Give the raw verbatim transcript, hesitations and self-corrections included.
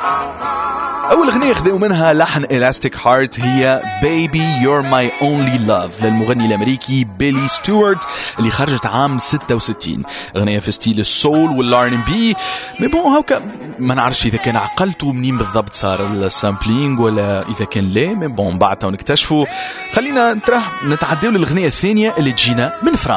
أول أغنية خذوا منها لحن إلاستيك هارت هي Baby You're My Only Love للمغني الأمريكي بيلي ستيوارت اللي خرجت عام ستة وستين. أغنية في ستيل السول والار ان بي. مي بون هاكا ما نعرفش إذا كان عقلتوا منين بالضبط صار السامبلينج ولا إذا كان لا. مي بون بعدها ونكتشفوا. خلينا نتعديو للأغنية الثانية اللي تجينا من فرنسا.